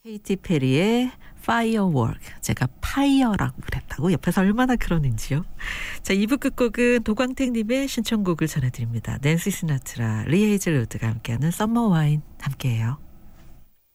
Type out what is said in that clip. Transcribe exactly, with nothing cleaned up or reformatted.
케이티 페리의 Firework. 제가 파이어라고 그랬다고 옆에서 얼마나 그러는지요. 자, 이 부 끝곡은 도광택님의 신청곡을 전해드립니다. 낸시 시나트라, 리 헤이즐우드가 함께하는 썸머 와인 함께해요.